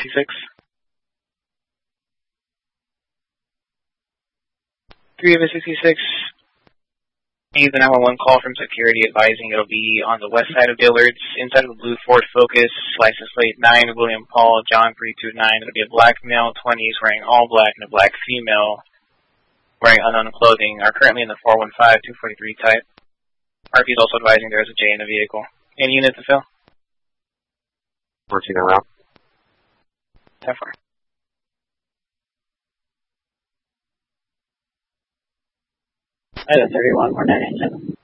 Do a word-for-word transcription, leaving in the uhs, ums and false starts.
sixty-six. three of a sixty-six. Need the nine one one call from security advising it'll be on the west side of Dillard's, inside of a blue Ford Focus, license plate nine, William Paul, John three two nine. It'll be a black male, twenties, wearing all black, and a black female, wearing unknown clothing, are currently in the four one five two forty-three type. R P is also advising there is a J in the vehicle. Any unit to fill? fourteen around. ten four. Item thirty-one, four nine eight seven.